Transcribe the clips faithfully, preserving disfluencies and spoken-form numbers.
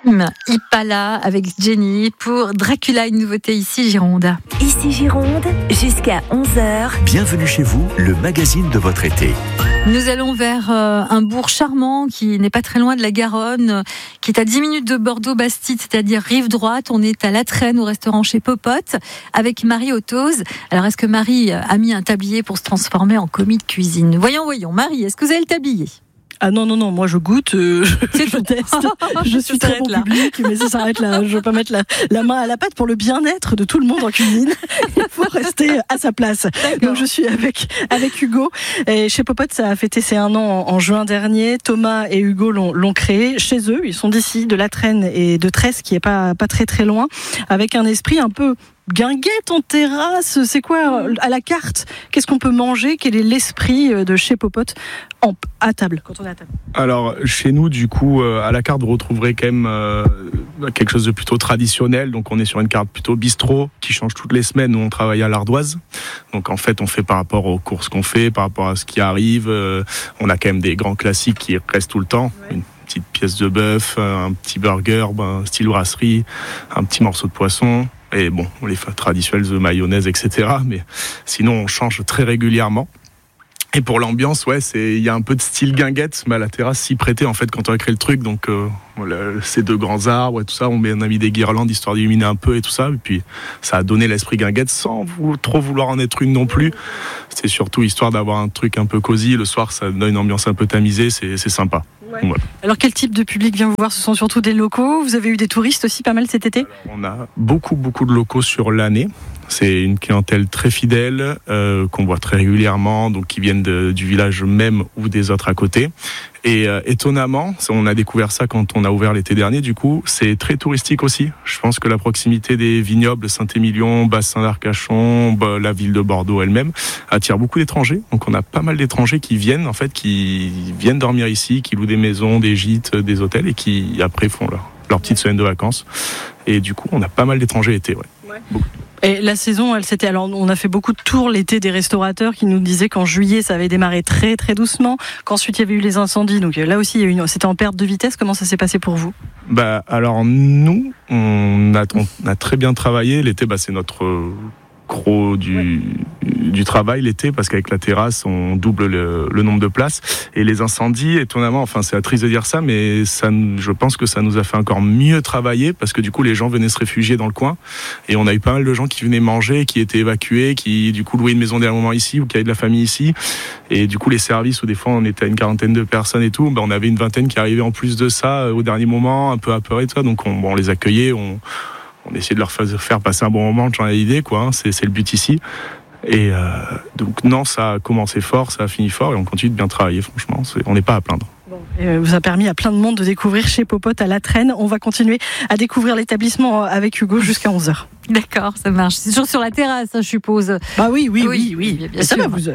Ipala avec Jenny pour Dracula, une nouveauté ici Gironde. Ici Gironde, jusqu'à onze heures. Bienvenue chez vous, le magazine de votre été. Nous allons vers euh, un bourg charmant qui n'est pas très loin de la Garonne, qui est à dix minutes de Bordeaux-Bastide, c'est-à-dire rive droite. On est à La Traîne, au restaurant chez Popote, avec Marie Ottoz. Alors, est-ce que Marie a mis un tablier pour se transformer en commis de cuisine ? Voyons, voyons. Marie, est-ce que vous avez le tablier ? Ah non, non, non, moi je goûte, euh, je, je teste, je suis très bon public, mais ça s'arrête là. Je ne veux pas mettre la, la main à la pâte pour le bien-être de tout le monde en cuisine. Il faut rester à sa place. D'accord. Donc je suis avec, avec Hugo. Et chez Popote, ça a fêté ses un an en, en juin dernier. Thomas et Hugo l'ont, l'ont créé chez eux. Ils sont d'ici, de La Traîne et de Tresse, qui est pas, pas très très loin, avec un esprit un peu guinguette en terrasse. C'est quoi à la carte ? Qu'est-ce qu'on peut manger ? Quel est l'esprit de chez Popote en, à table, quand on est à table ? Alors chez nous, du coup, à la carte, vous retrouverez quand même euh, quelque chose de plutôt traditionnel. Donc on est sur une carte plutôt bistrot qui change toutes les semaines. Nous on travaille à l'ardoise. Donc en fait on fait par rapport aux courses qu'on fait, par rapport à ce qui arrive. Euh, on a quand même des grands classiques qui restent tout le temps. Ouais. Une petite pièce de bœuf, un petit burger, ben, style brasserie, un petit morceau de poisson. Et bon, les traditionnels de mayonnaise, et cetera. Mais sinon, on change très régulièrement. Et pour l'ambiance, ouais, c'est il y a un peu de style guinguette, mais à la terrasse s'y prêtait en fait quand on a créé le truc. Donc euh, voilà, ces deux grands arbres et tout ça, on a mis des guirlandes histoire d'illuminer un peu et tout ça. Et puis ça a donné l'esprit guinguette sans vou- trop vouloir en être une non plus. C'est surtout histoire d'avoir un truc un peu cosy. Le soir, ça donne une ambiance un peu tamisée, c'est, c'est sympa. Ouais. Voilà. Alors quel type de public vient vous voir ? Ce sont surtout des locaux. Vous avez eu des touristes aussi pas mal cet été ? Alors, on a beaucoup beaucoup de locaux sur l'année. C'est une clientèle très fidèle euh, qu'on voit très régulièrement, donc qui viennent de, du village même ou des autres à côté. Et euh, étonnamment, on a découvert ça quand on a ouvert l'été dernier. Du coup, c'est très touristique aussi. Je pense que la proximité des vignobles Saint-Émilion, Bassin d'Arcachon, bah, la ville de Bordeaux elle-même attire beaucoup d'étrangers. Donc on a pas mal d'étrangers qui viennent en fait, qui viennent dormir ici, qui louent des maisons, des gîtes, des hôtels et qui après font leur, leur petite semaine de vacances. Et du coup, on a pas mal d'étrangers l'été, ouais. Ouais. Beaucoup. Et la saison, elle s'était. Alors, on a fait beaucoup de tours l'été des restaurateurs qui nous disaient qu'en juillet, ça avait démarré très très doucement. Qu'ensuite, il y avait eu les incendies. Donc là aussi, il y a eu une... c'était en perte de vitesse. Comment ça s'est passé pour vous ? Bah, alors nous, on a, on a très bien travaillé. L'été, bah, c'est notre gros du, ouais. du travail l'été, parce qu'avec la terrasse, on double le, le nombre de places. Et les incendies, étonnamment, enfin c'est triste de dire ça, mais ça, je pense que ça nous a fait encore mieux travailler, parce que du coup les gens venaient se réfugier dans le coin, et on a eu pas mal de gens qui venaient manger, qui étaient évacués, qui du coup louaient une maison dernier moment ici, ou qui avaient de la famille ici, et du coup les services où des fois on était à une quarantaine de personnes et tout, ben, on avait une vingtaine qui arrivaient en plus de ça au dernier moment, un peu apeurés, tout ça, donc on, bon, on les accueillait, on On essayait de leur faire passer un bon moment, j'en ai l'idée, quoi. Hein, c'est, c'est le but ici. Et euh, donc non, ça a commencé fort, ça a fini fort, et on continue de bien travailler, franchement. C'est, on n'est pas à plaindre. Bon. Et vous a permis à plein de monde de découvrir chez Popote à La Traîne. On va continuer à découvrir l'établissement avec Hugo jusqu'à onze heures. D'accord, ça marche. C'est toujours sur la terrasse, je suppose. Bah oui, oui, oui, oui. oui. Bien, bien ça sûr. Va, vous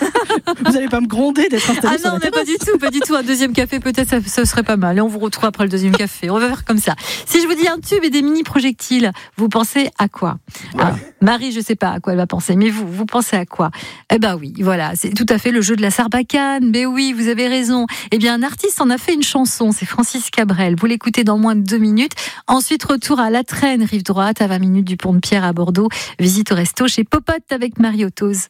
vous n'allez pas me gronder d'être installé ah sur non, la mais pas du tout, pas du tout. Un deuxième café, peut-être, ça, ça serait pas mal. Et on vous retrouve après le deuxième café. On va faire comme ça. Si je vous dis un tube et des mini-projectiles, vous pensez à quoi ? Ouais. Alors, Marie, je sais pas à quoi elle va penser, mais vous, vous pensez à quoi ? Eh ben oui, voilà, c'est tout à fait le jeu de la sarbacane. Mais oui, vous avez raison. Eh bien, un artiste en a fait une chanson, c'est Francis Cabrel. Vous l'écoutez dans moins de deux minutes. Ensuite, retour à La Traîne, rive droite, à vingt minutes du Pont de Pierre à Bordeaux. Visite au resto chez Popote avec Marie Ottoz.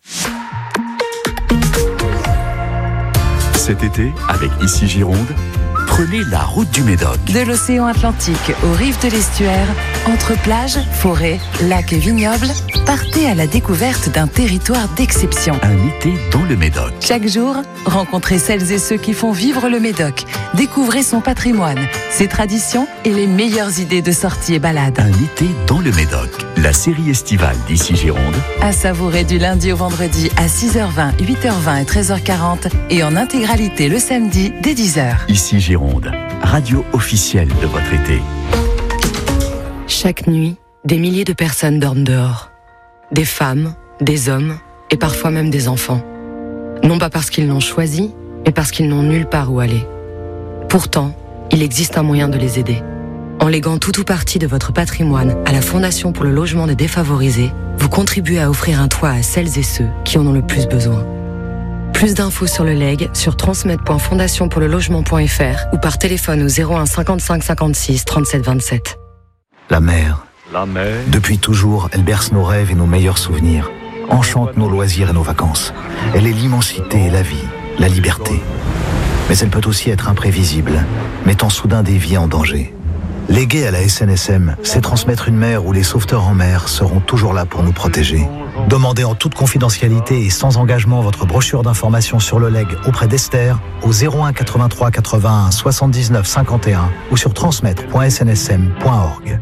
Cet été, avec Ici Gironde, prenez la route du Médoc. De l'océan Atlantique aux rives de l'estuaire, entre plages, forêts, lacs et vignobles, partez à la découverte d'un territoire d'exception. Un été dans le Médoc. Chaque jour, rencontrez celles et ceux qui font vivre le Médoc. Découvrez son patrimoine, ses traditions et les meilleures idées de sorties et balades. Un été dans le Médoc. La série estivale d'Ici Gironde. À savourer du lundi au vendredi à six heures vingt, huit heures vingt et treize heures quarante et en intégralité le samedi dès dix heures. Ici Gironde, radio officielle de votre été. Chaque nuit, des milliers de personnes dorment dehors. Des femmes, des hommes et parfois même des enfants. Non pas parce qu'ils l'ont choisi, mais parce qu'ils n'ont nulle part où aller. Pourtant, il existe un moyen de les aider. En léguant tout ou partie de votre patrimoine à la Fondation pour le logement des défavorisés, vous contribuez à offrir un toit à celles et ceux qui en ont le plus besoin. Plus d'infos sur le legs sur transmed point fondation pour le logement point f r ou par téléphone au zéro un cinquante-cinq cinquante-six trente-sept vingt-sept. La mer. La mer. Depuis toujours, elle berce nos rêves et nos meilleurs souvenirs, enchante nos loisirs et nos vacances. Elle est l'immensité et la vie, la liberté. Mais elle peut aussi être imprévisible, mettant soudain des vies en danger. Léguer à la S N S M, c'est transmettre une mer où les sauveteurs en mer seront toujours là pour nous protéger. Demandez en toute confidentialité et sans engagement votre brochure d'information sur le legs auprès d'Esther au zéro un quatre-vingt-trois quatre-vingt-un soixante-dix-neuf cinquante et un ou sur transmettre point s n s m point org.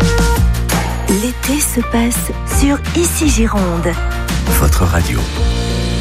L'été se passe sur Ici Gironde. Votre radio.